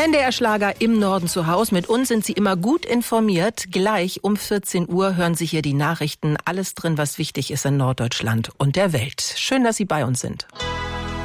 NDR Schlager im Norden zu Hause. Mit uns sind Sie immer gut informiert. Gleich um 14 Uhr hören Sie hier die Nachrichten. Alles drin, was wichtig ist in Norddeutschland und der Welt. Schön, dass Sie bei uns sind.